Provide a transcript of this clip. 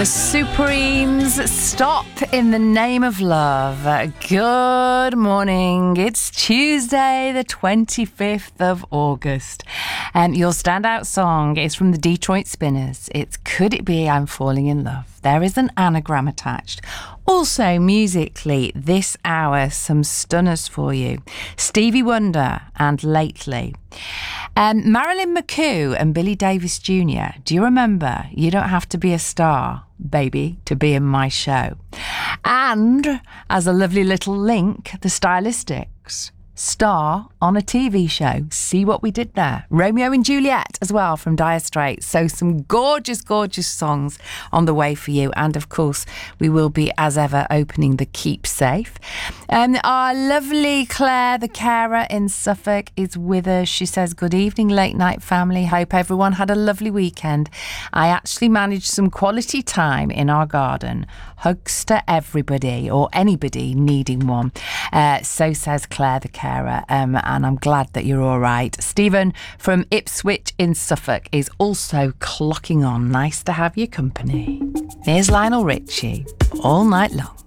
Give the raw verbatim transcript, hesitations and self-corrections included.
The Supremes, Stop in the Name of Love. Uh, Good morning. It's Tuesday, the twenty-fifth of August. Um, your standout song is from the Detroit Spinners. It's Could It Be I'm Falling in Love. There is an anagram attached. Also, musically, this hour, some stunners for you. Stevie Wonder and Lately. Um, Marilyn McCoo and Billy Davis Junior Do you remember? You don't have to be a star, baby, to be in my show. And, as a lovely little link, the Stylistics. Star on a T V show. See what we did there. Romeo and Juliet as well from Dire Straits. So some gorgeous, gorgeous songs on the way for you. And of course, we will be, as ever, opening the Keep Safe. Um, our lovely Claire, the carer in Suffolk, is with us. She says, good evening, late night family. Hope everyone had a lovely weekend. I actually managed some quality time in our garden. Hugs to everybody or anybody needing one. Uh, so says Claire, the carer. Um, and I'm glad that you're all right. Stephen from Ipswich in Suffolk is also clocking on. Nice to have your company. Here's Lionel Richie, All Night Long.